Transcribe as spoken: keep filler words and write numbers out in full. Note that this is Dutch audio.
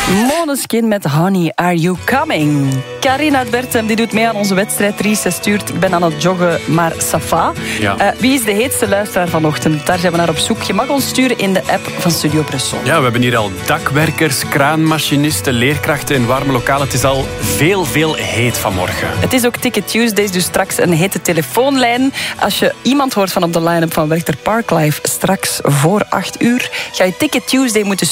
Måneskin met Honey, Are You Coming? Karin uit Bertem die doet mee aan onze wedstrijd. Riese stuurt, ik ben aan het joggen, maar ça va. Ja. Uh, wie is de heetste luisteraar vanochtend? Daar zijn we naar op zoek. Je mag ons sturen in de app van Studio Brussel. Ja, we hebben hier al dakwerkers, kraanmachinisten, leerkrachten in warme lokalen. Het is al veel, veel heet vanmorgen. Het is ook Ticket Tuesdays, dus straks een hete telefoonlijn. Als je iemand hoort van op de line-up van Werchter Parklife straks voor acht uur, ga je Ticket Tuesday moeten